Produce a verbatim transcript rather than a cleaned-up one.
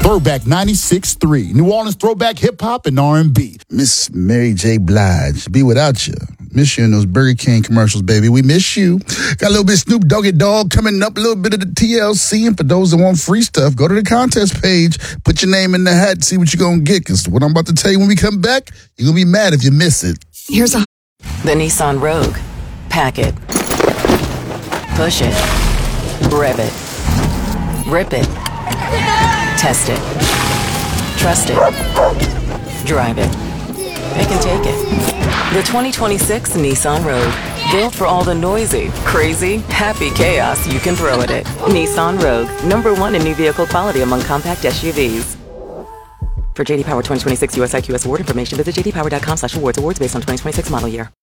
Throwback ninety-six point three. New Orleans throwback hip-hop and R and B. Miss Mary J. Blige, be without you. Miss you in those Burger King commercials, baby. We miss you. Got a little bit of Snoop Doggy Dogg coming up, a little bit of the T L C. And for those that want free stuff, go to the contest page, put your name in the hat, see what you're going to get. Because what I'm about to tell you when we come back, you're going to be mad if you miss it. Here's a... The Nissan Rogue. Pack it. Push it. Rev it. Rip it. Test it. Trust it. Drive it. Pick and take it. The twenty twenty-six Nissan Rogue. Built for all the noisy, crazy, happy chaos you can throw at it. Nissan Rogue. Number one in new vehicle quality among compact S U Vs. For J D Power twenty twenty-six U S I Q S award information, visit j d power dot com slash awards. Awards based on twenty twenty-six model year.